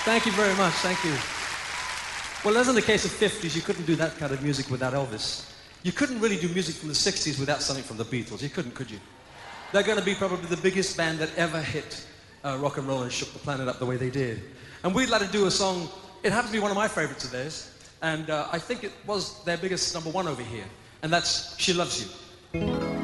Thank you very much, thank you. Well, as in the case of 50s, you couldn't do that kind of music without Elvis. You couldn't really do music from the 60s without something from the Beatles. You couldn't, could you? They're going to be probably the biggest band that ever hit rock and roll and shook the planet up the way they did. And we'd like to do a song, it happens to be one of my favorites of theirs, and I think it was their biggest #1 over here, and that's She Loves You.